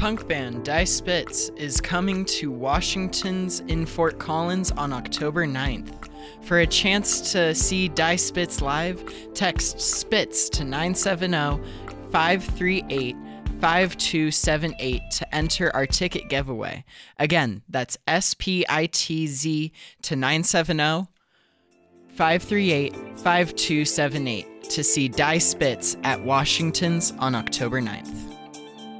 punk band Die Spitz is coming to Washington's in Fort Collins on October 9th. For a chance to see Die Spitz live, text SPITZ to 970-538-5278 to enter our ticket giveaway. Again, that's SPITZ to 970-538-5278 to see Die Spitz at Washington's on October 9th.